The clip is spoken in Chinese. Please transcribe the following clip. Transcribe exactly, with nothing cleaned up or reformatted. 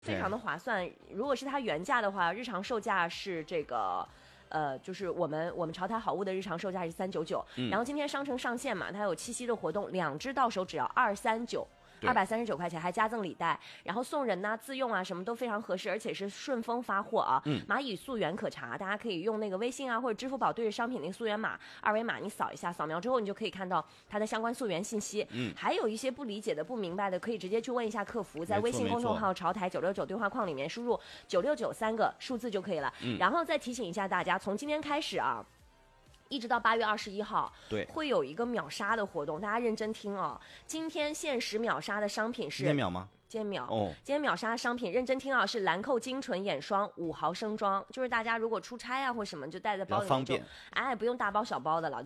非常的划算。如果是它原价的话，日常售价是这个。呃，就是我们我们潮台好物的日常售价是三九九，然后今天商城上线嘛，它有七夕的活动，两只到手只要二三九。二百三十九块钱，还加赠礼袋，然后送人呐、啊、自用啊，什么都非常合适，而且是顺丰发货啊。嗯，蚂蚁溯源可查，大家可以用那个微信啊或者支付宝对着商品那个溯源码二维码，你扫一下，扫描之后你就可以看到它的相关溯源信息。嗯，还有一些不理解的、不明白的，可以直接去问一下客服，在微信公众号潮台九六九对话框里面输入九六九三个数字就可以了。嗯，然后再提醒一下大家，从今天开始啊。一直到八月二十一号， 对， 会有一个秒杀的活动，大家认真听哦。今天限时秒杀的商品是今天秒吗？ 今天秒哦， 今天秒杀的商品，认真听啊，是兰蔻精纯眼霜五毫升装，就是大家如果出差啊或什么就带在包里面， 方便， 哎，不用大包小包的了。